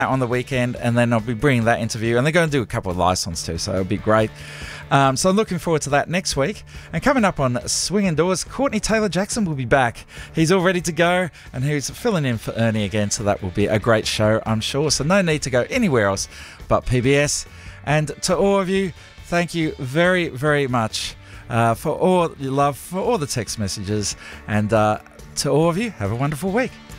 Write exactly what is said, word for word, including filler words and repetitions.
on the weekend, and then I'll be bringing that interview, and they're going to do a couple of live songs too, so it'll be great. Um, so I'm looking forward to that next week. And coming up on Swinging Doors, Courtney Taylor Jackson will be back. He's all ready to go, and he's filling in for Ernie again, so that will be a great show, I'm sure. So no need to go anywhere else but P B S. And to all of you, thank you very, very much uh, for all your love, for all the text messages, and uh, to all of you, have a wonderful week.